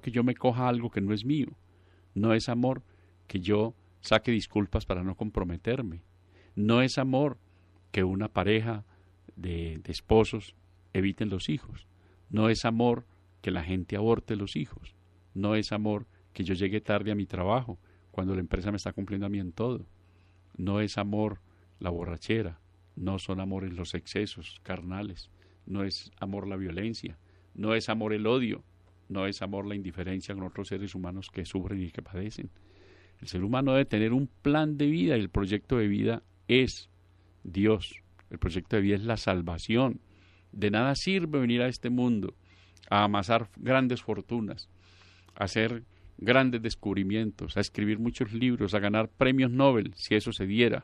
que yo me coja algo que no es mío. No es amor que yo saque disculpas para no comprometerme. No es amor que una pareja de esposos eviten los hijos. No es amor que la gente aborte los hijos. No es amor que yo llegue tarde a mi trabajo cuando la empresa me está cumpliendo a mí en todo. No es amor la borrachera. No son amores los excesos carnales. No es amor la violencia. No es amor el odio. No es amor la indiferencia con otros seres humanos que sufren y que padecen. El ser humano debe tener un plan de vida y el proyecto de vida es Dios. El proyecto de vida es la salvación. De nada sirve venir a este mundo a amasar grandes fortunas, a hacer grandes descubrimientos, a escribir muchos libros, a ganar premios Nobel, si eso se diera,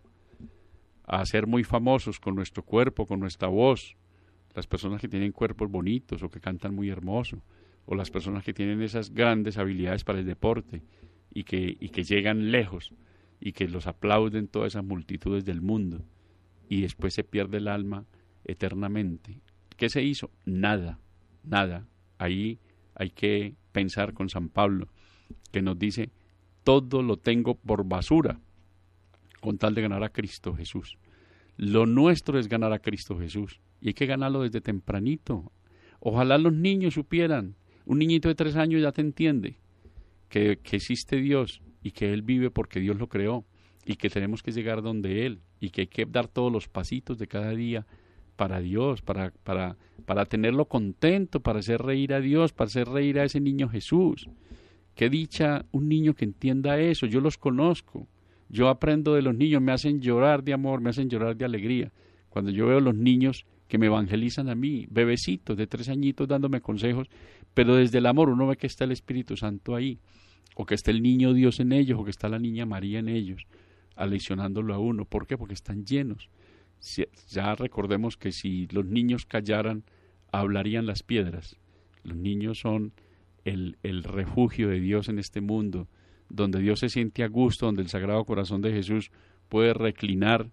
a ser muy famosos con nuestro cuerpo, con nuestra voz, las personas que tienen cuerpos bonitos o que cantan muy hermoso, o las personas que tienen esas grandes habilidades para el deporte y que llegan lejos y que los aplauden todas esas multitudes del mundo y después se pierde el alma eternamente. ¿Qué se hizo? Nada, nada. Ahí hay que pensar con San Pablo, que nos dice, todo lo tengo por basura, con tal de ganar a Cristo Jesús. Lo nuestro es ganar a Cristo Jesús, y hay que ganarlo desde tempranito. Ojalá los niños supieran, un niñito de 3 años ya te entiende, que existe Dios, y que Él vive porque Dios lo creó, y que tenemos que llegar donde Él, y que hay que dar todos los pasitos de cada día, para Dios, para tenerlo contento, para hacer reír a Dios, para hacer reír a ese niño Jesús. Qué dicha un niño que entienda eso, yo los conozco, yo aprendo de los niños, me hacen llorar de amor, me hacen llorar de alegría. Cuando yo veo los niños que me evangelizan a mí, bebecitos de 3 añitos dándome consejos, pero desde el amor uno ve que está el Espíritu Santo ahí, o que está el niño Dios en ellos, o que está la niña María en ellos, aleccionándolo a uno. ¿Por qué? Porque están llenos. Ya recordemos que si los niños callaran, hablarían las piedras. Los niños son el refugio de Dios en este mundo, donde Dios se siente a gusto, donde el Sagrado Corazón de Jesús puede reclinar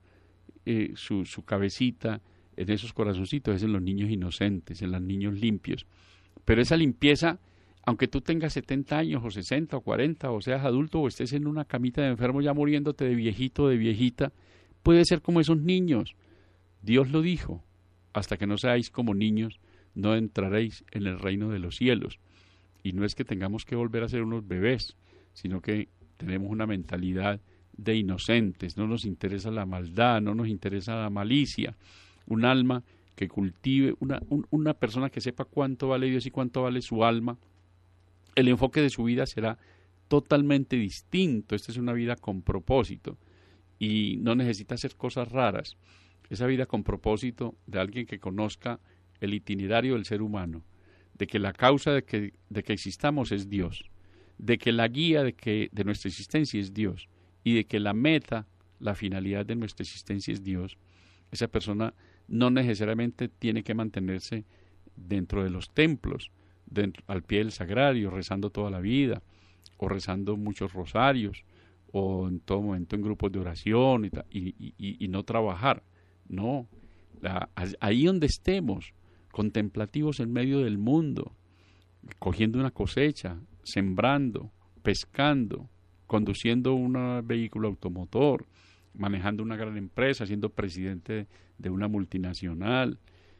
su cabecita en esos corazoncitos, es en los niños inocentes, en los niños limpios. Pero esa limpieza, aunque tú tengas 70 años, o 60, o 40, o seas adulto, o estés en una camita de enfermo ya muriéndote de viejito o de viejita, puede ser como esos niños. Dios lo dijo, hasta que no seáis como niños, no entraréis en el reino de los cielos. Y no es que tengamos que volver a ser unos bebés, sino que tenemos una mentalidad de inocentes, no nos interesa la maldad, no nos interesa la malicia. Un alma que cultive, una persona que sepa cuánto vale Dios y cuánto vale su alma, el enfoque de su vida será totalmente distinto. Esta es una vida con propósito y no necesita hacer cosas raras. Esa vida con propósito de alguien que conozca el itinerario del ser humano, de que la causa de que existamos es Dios, de que la guía de nuestra existencia es Dios y de que la meta, la finalidad de nuestra existencia es Dios. Esa persona no necesariamente tiene que mantenerse dentro de los templos, al pie del sagrario, rezando toda la vida, o rezando muchos rosarios, o en todo momento en grupos de oración y no trabajar. No, ahí donde estemos, contemplativos en medio del mundo, cogiendo una cosecha, sembrando, pescando, conduciendo un vehículo automotor, manejando una gran empresa, siendo presidente de una multinacional,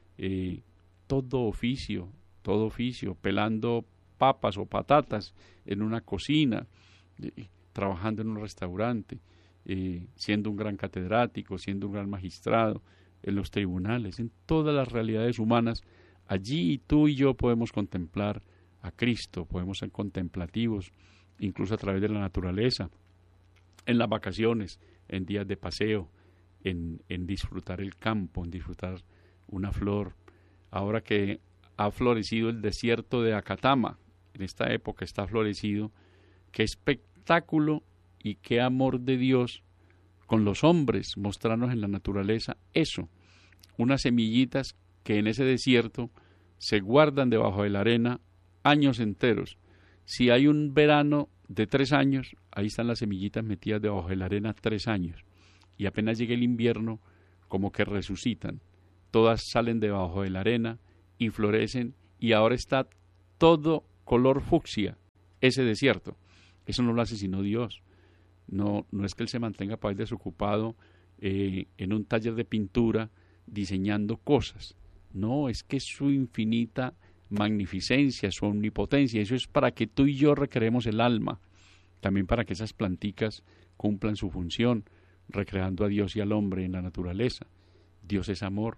todo oficio, pelando papas o patatas en una cocina, trabajando en un restaurante, siendo un gran catedrático, siendo un gran magistrado, en los tribunales, en todas las realidades humanas. Allí tú y yo podemos contemplar a Cristo, podemos ser contemplativos, incluso a través de la naturaleza, en las vacaciones, en días de paseo, en disfrutar el campo, en disfrutar una flor. Ahora que ha florecido el desierto de Acatama, en esta época está florecido, qué espectáculo y qué amor de Dios con los hombres, mostrarnos en la naturaleza eso, unas semillitas que en ese desierto se guardan debajo de la arena años enteros. Si hay un verano de 3 años, ahí están las semillitas metidas debajo de la arena 3 años. Y apenas llega el invierno, como que resucitan. Todas salen debajo de la arena y florecen, y ahora está todo color fucsia, ese desierto. Eso no lo hace sino Dios. No es que Él se mantenga para él desocupado en un taller de pintura diseñando cosas. No, es que su infinita magnificencia, su omnipotencia, eso es para que tú y yo recreemos el alma, también para que esas planticas cumplan su función, recreando a Dios y al hombre en la naturaleza. Dios es amor.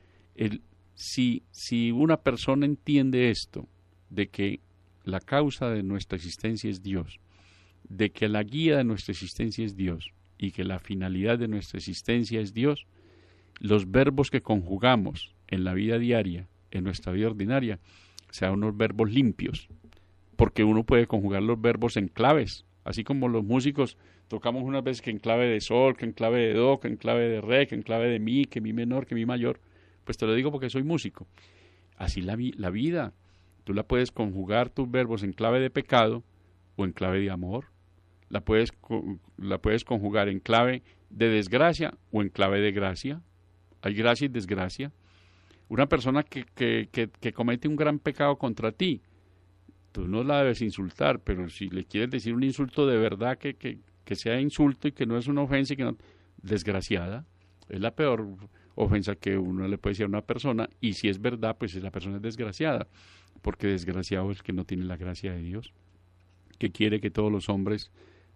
Si una persona entiende esto, de que la causa de nuestra existencia es Dios, de que la guía de nuestra existencia es Dios y que la finalidad de nuestra existencia es Dios, los verbos que conjugamos en la vida diaria, en nuestra vida ordinaria, sean unos verbos limpios, porque uno puede conjugar los verbos en claves, así como los músicos tocamos unas veces que en clave de sol, que en clave de do, que en clave de re, que en clave de mi, que mi menor, que mi mayor. Pues te lo digo porque soy músico. Así la vida, tú la puedes conjugar tus verbos en clave de pecado o en clave de amor. La puedes conjugar en clave de desgracia o en clave de gracia. Hay gracia y desgracia. Una persona que comete un gran pecado contra ti, tú no la debes insultar, pero si le quieres decir un insulto de verdad que sea insulto y que no es una ofensa y que no, desgraciada, es la peor ofensa que uno le puede decir a una persona, y si es verdad, pues la persona es desgraciada, porque desgraciado es el que no tiene la gracia de Dios, que quiere que todos los hombres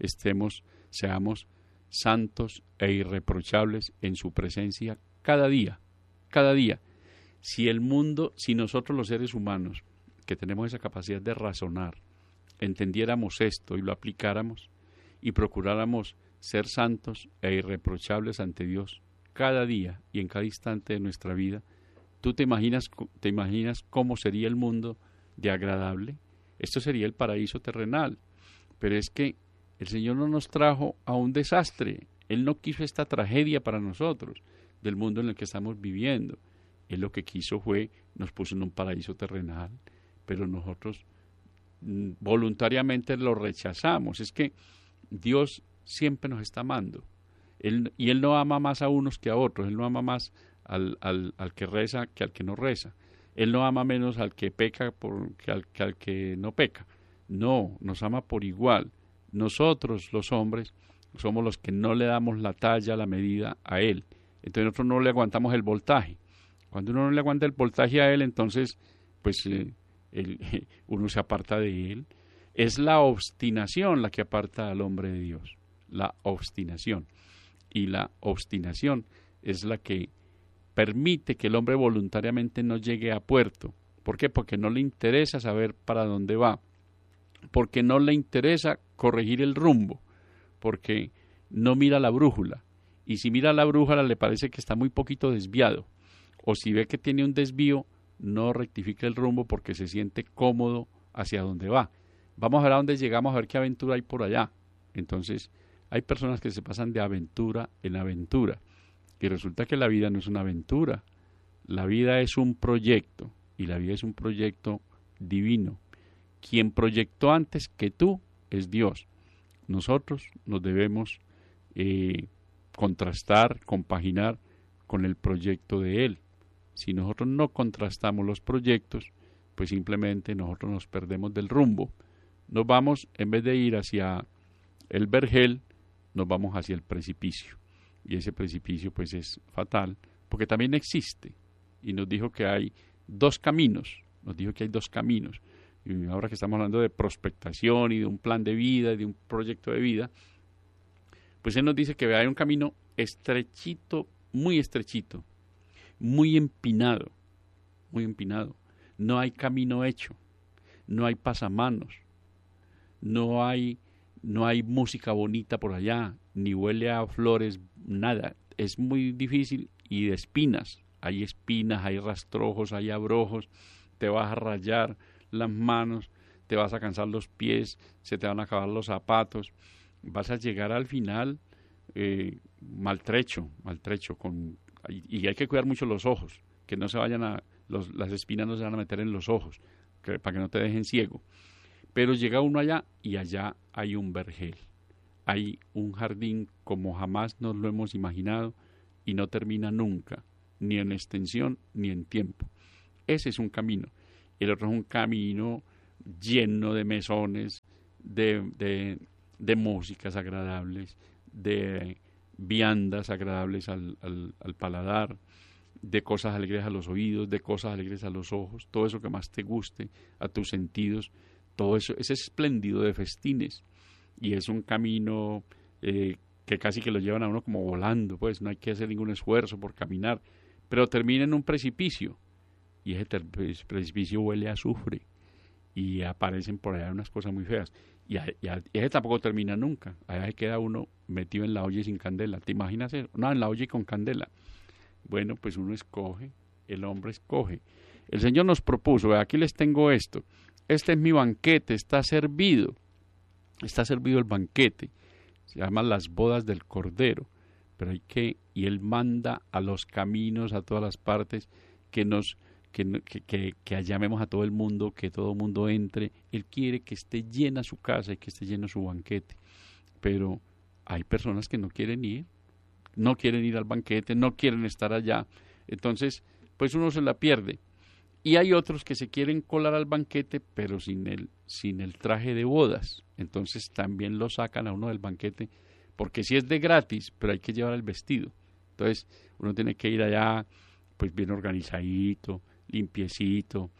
seamos santos e irreprochables en su presencia cada día, cada día. Si nosotros los seres humanos, que tenemos esa capacidad de razonar, entendiéramos esto y lo aplicáramos y procuráramos ser santos e irreprochables ante Dios cada día y en cada instante de nuestra vida, ¿tú te imaginas cómo sería el mundo de agradable? Esto sería el paraíso terrenal. Pero es que el Señor no nos trajo a un desastre. Él no quiso esta tragedia para nosotros, del mundo en el que estamos viviendo. Él lo que quiso nos puso en un paraíso terrenal, pero nosotros voluntariamente lo rechazamos. Es que Dios siempre nos está amando. Y Él no ama más a unos que a otros. Él no ama más al que reza que al que no reza. Él no ama menos al que peca que al que no peca. No, nos ama por igual. Nosotros, los hombres, somos los que no le damos la talla, la medida a Él. Entonces nosotros no le aguantamos el voltaje. Cuando uno no le aguanta el voltaje a Él, entonces pues uno se aparta de Él. Es la obstinación la que aparta al hombre de Dios. La obstinación. Y la obstinación es la que permite que el hombre voluntariamente no llegue a puerto. ¿Por qué? Porque no le interesa saber para dónde va. Porque no le interesa corregir el rumbo. Porque no mira la brújula. Y si mira la brújula le parece que está muy poquito desviado. O si ve que tiene un desvío, no rectifica el rumbo porque se siente cómodo hacia donde va. Vamos a ver a dónde llegamos, a ver qué aventura hay por allá. Entonces, hay personas que se pasan de aventura en aventura. Y resulta que la vida no es una aventura. La vida es un proyecto. Y la vida es un proyecto divino. Quien proyectó antes que tú es Dios. Nosotros nos debemos contrastar, compaginar con el proyecto de Él. Si nosotros no contrastamos los proyectos, pues simplemente nosotros nos perdemos del rumbo. Nos vamos, en vez de ir hacia el vergel, nos vamos hacia el precipicio. Y ese precipicio pues es fatal, porque también existe. Y nos dijo que hay dos caminos. Y ahora que estamos hablando de prospectación y de un plan de vida, y de un proyecto de vida, pues Él nos dice que hay un camino estrechito, muy empinado. No hay camino hecho, no hay pasamanos, no hay música bonita por allá, ni huele a flores, nada. Es muy difícil y de espinas. Hay espinas, hay rastrojos, hay abrojos, te vas a rayar las manos, te vas a cansar los pies, se te van a acabar los zapatos, vas a llegar al final maltrecho, y hay que cuidar mucho los ojos, que no se vayan las espinas no se van a meter en los ojos, para que no te dejen ciego. Pero llega uno allá y allá hay un vergel, hay un jardín como jamás nos lo hemos imaginado y no termina nunca, ni en extensión ni en tiempo. Ese es un camino. El otro es un camino lleno de mesones, de músicas agradables, de viandas agradables al paladar, de cosas alegres a los oídos, de cosas alegres a los ojos, todo eso que más te guste, a tus sentidos, todo eso es espléndido de festines, y es un camino que casi que lo llevan a uno como volando, pues no hay que hacer ningún esfuerzo por caminar, pero termina en un precipicio, y ese precipicio huele a azufre, y aparecen por allá unas cosas muy feas, y ese tampoco termina nunca, allá se queda uno metido en la olla y sin candela. ¿Te imaginas eso? No, en la olla y con candela. Bueno, pues uno escoge, el hombre escoge. El Señor nos propuso, aquí les tengo esto, este es mi banquete, está servido el banquete, se llama las bodas del Cordero, pero y Él manda a los caminos, a todas las partes, que llamemos a todo el mundo, que todo el mundo entre. Él quiere que esté llena su casa y que esté lleno su banquete, pero hay personas que no quieren ir al banquete, no quieren estar allá, entonces pues uno se la pierde. Y hay otros que se quieren colar al banquete, pero sin el traje de bodas, entonces también lo sacan a uno del banquete, porque sí es de gratis, pero hay que llevar el vestido. Entonces uno tiene que ir allá pues bien organizadito, limpiecito,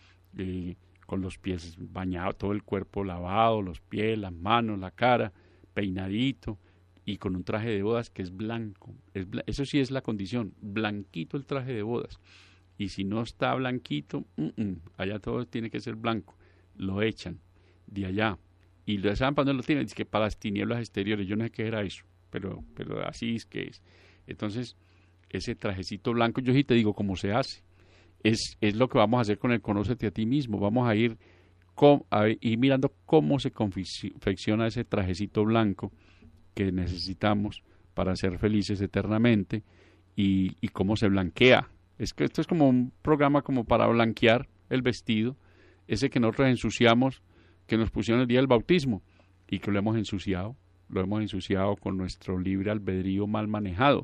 con los pies bañados, todo el cuerpo lavado, los pies, las manos, la cara, peinadito, y con un traje de bodas que es blanco. Eso sí es la condición, blanquito el traje de bodas. Y si no está blanquito, allá todo tiene que ser blanco. Lo echan de allá. Y ¿saben para dónde lo tienen? Dice que para las tinieblas exteriores. Yo no sé qué era eso, pero así es que es. Entonces, ese trajecito blanco, yo sí te digo cómo se hace. Es lo que vamos a hacer con el Conócete a ti mismo. Vamos a ir mirando cómo se confecciona ese trajecito blanco que necesitamos para ser felices eternamente, y cómo se blanquea. Es que esto es como un programa como para blanquear el vestido, ese que nosotros ensuciamos, que nos pusieron el día del bautismo, y que lo hemos ensuciado con nuestro libre albedrío mal manejado,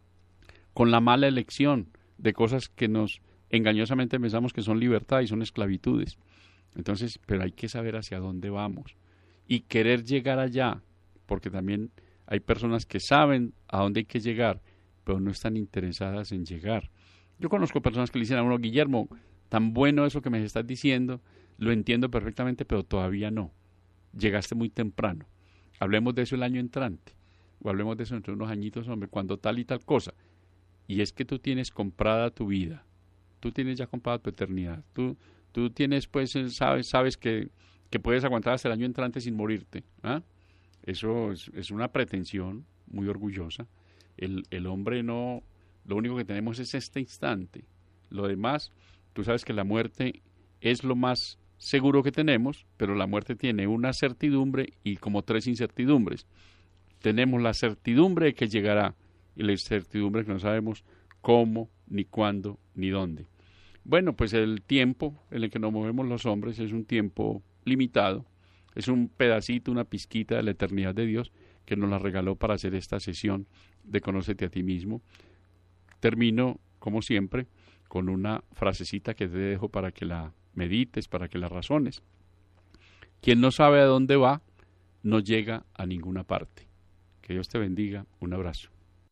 con la mala elección de cosas que nos engañosamente pensamos que son libertad y son esclavitudes. Entonces, pero hay que saber hacia dónde vamos y querer llegar allá, porque también hay personas que saben a dónde hay que llegar, pero no están interesadas en llegar. Yo conozco personas que le dicen a uno: Guillermo, tan bueno eso que me estás diciendo, lo entiendo perfectamente, pero todavía no. Llegaste muy temprano. Hablemos de eso el año entrante, o hablemos de eso entre unos añitos, hombre, cuando tal y tal cosa. Y es que tú tienes comprada tu vida, tú tienes ya comprada tu eternidad, tú tienes, pues, sabes que puedes aguantar hasta el año entrante sin morirte, ¿ah? Eso es una pretensión muy orgullosa. El hombre no, lo único que tenemos es este instante. Lo demás, tú sabes que la muerte es lo más seguro que tenemos, pero la muerte tiene una certidumbre y como 3 incertidumbres. Tenemos la certidumbre de que llegará y la incertidumbre que no sabemos cómo, ni cuándo, ni dónde. Bueno, pues el tiempo en el que nos movemos los hombres es un tiempo limitado, es un pedacito, una pizquita de la eternidad de Dios que nos la regaló para hacer esta sesión de Conócete a ti mismo. Termino, como siempre, con una frasecita que te dejo para que la medites, para que la razones. Quien no sabe a dónde va, no llega a ninguna parte. Que Dios te bendiga. Un abrazo.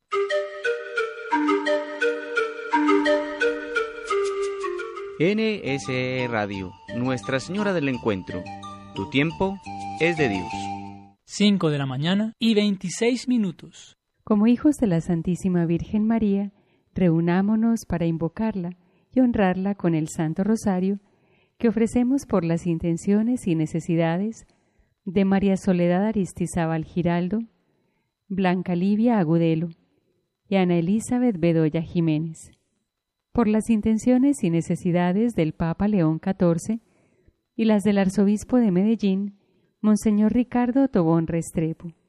NSE Radio, Nuestra Señora del Encuentro. Tu tiempo es de Dios. 5 de la mañana y 26 minutos. Como hijos de la Santísima Virgen María, reunámonos para invocarla y honrarla con el Santo Rosario que ofrecemos por las intenciones y necesidades de María Soledad Aristizábal Giraldo, Blanca Livia Agudelo y Ana Elizabeth Bedoya Jiménez, por las intenciones y necesidades del Papa León XIV y las del Arzobispo de Medellín, Monseñor Ricardo Tobón Restrepo.